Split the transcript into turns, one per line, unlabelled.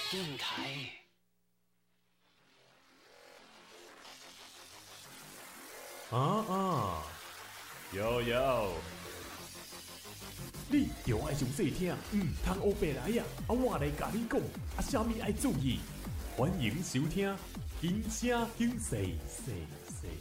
电台。
有，你着爱上细听，通黑白来呀！我来甲你讲，啥物爱注意？欢迎收听，金声金细细。